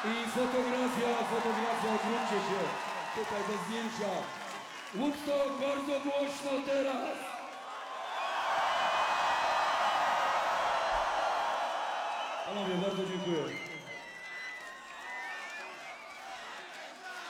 I fotografia, odwróćcie się. Tutaj do zdjęcia. Woodstock, bardzo głośno teraz. Panowie, bardzo dziękuję.